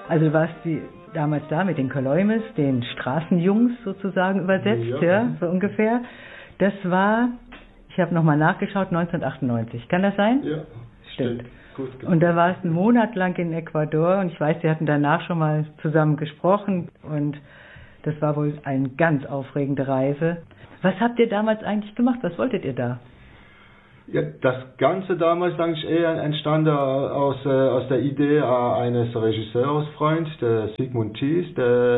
Also du warst damals da mit den Coloimes, den Straßenjungs sozusagen übersetzt, ja, so ungefähr. Das war, ich habe nochmal nachgeschaut, 1998. Kann das sein? Ja, stimmt. Gut. Und da warst du einen Monat lang in Ecuador und ich weiß, wir hatten danach schon mal zusammen gesprochen und das war wohl eine ganz aufregende Reise. Was habt ihr damals eigentlich gemacht? Was wolltet ihr da? Ja, das Ganze damals eigentlich eher entstand aus der Idee eines Regisseursfreunds, der Sigmund Thies,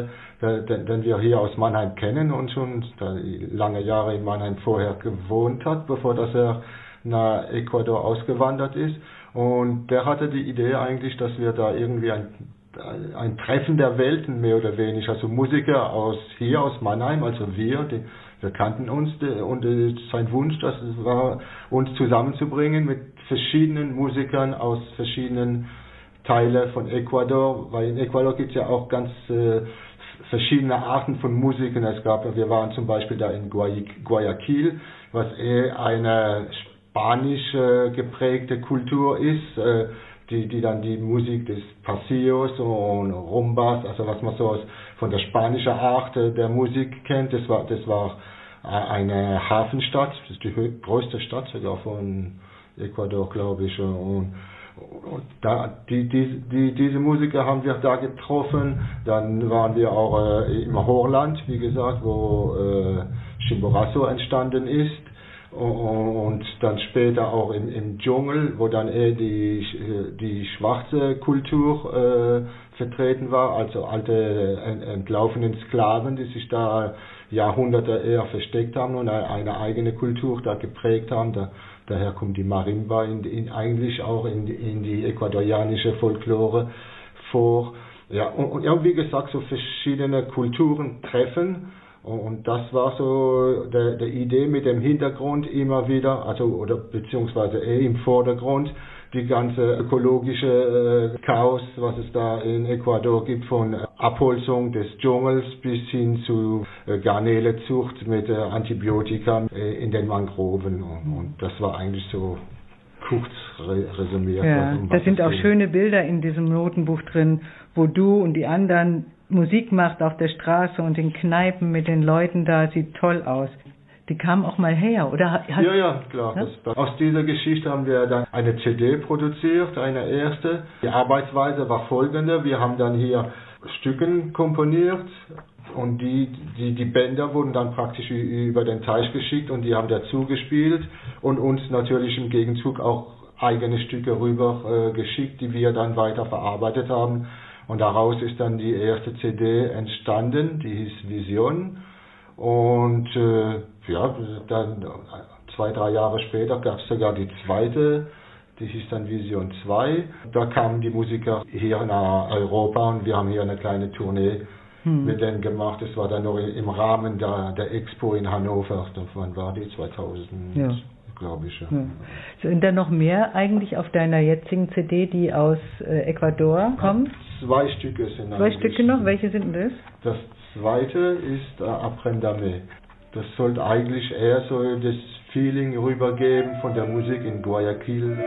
den wir hier aus Mannheim kennen und schon lange Jahre in Mannheim vorher gewohnt hat, bevor dass er nach Ecuador ausgewandert ist. Und der hatte die Idee eigentlich, dass wir da irgendwie ein Treffen der Welten mehr oder weniger, also Musiker aus Mannheim, also wir kannten uns und sein Wunsch, das war, uns zusammenzubringen mit verschiedenen Musikern aus verschiedenen Teilen von Ecuador, weil in Ecuador gibt es ja auch ganz verschiedene Arten von Musiken. Wir waren zum Beispiel da in Guayaquil, was eine spanisch geprägte Kultur ist, die dann die Musik des Pasillos und Rumbas, also was man so von der spanischen Art der Musik kennt, das war eine Hafenstadt, das ist die größte Stadt sogar von Ecuador, glaube ich, und da, diese Musiker haben wir da getroffen. Dann waren wir auch im Horland, wie gesagt, wo Chimborazo entstanden ist. Und dann später auch im Dschungel, wo dann eher die schwarze Kultur vertreten war, also alte entlaufenen Sklaven, die sich da Jahrhunderte eher versteckt haben und eine eigene Kultur da geprägt haben. Daher kommt die Marimba eigentlich auch in die ecuadorianische Folklore vor. Ja, und wie gesagt, so verschiedene Kulturen treffen. Und das war so der Idee mit dem Hintergrund immer wieder, beziehungsweise im Vordergrund, die ganze ökologische Chaos, was es da in Ecuador gibt, von Abholzung des Dschungels bis hin zu Garnelezucht mit Antibiotika in den Mangroven. Und das war eigentlich so kurz resümiert. Ja, da sind auch schöne Bilder in diesem Notenbuch drin, wo du und die anderen Musik macht auf der Straße und in Kneipen mit den Leuten da, sieht toll aus. Die kamen auch mal her, oder? Ja, klar. Ja? Aus dieser Geschichte haben wir dann eine CD produziert, eine erste. Die Arbeitsweise war folgende: Wir haben dann hier Stücken komponiert und die Bänder wurden dann praktisch über den Teich geschickt und die haben dazu gespielt und uns natürlich im Gegenzug auch eigene Stücke rüber geschickt, die wir dann weiter verarbeitet haben. Und daraus ist dann die erste CD entstanden, die hieß Vision. Und dann 2-3 Jahre später gab es sogar die zweite, die hieß dann Vision 2. Da kamen die Musiker hier nach Europa und wir haben hier eine kleine Tournee mit denen gemacht. Das war dann noch im Rahmen der Expo in Hannover. Wann war die? 2000, ja. Glaube ich. Ja. Sind da noch mehr eigentlich auf deiner jetzigen CD, die aus Ecuador kommen? 2 Stücke sind 2 Stücke noch? Welche sind denn das? Das zweite ist Aprendame. Das sollte eigentlich eher so das Feeling rübergeben von der Musik in Guayaquil.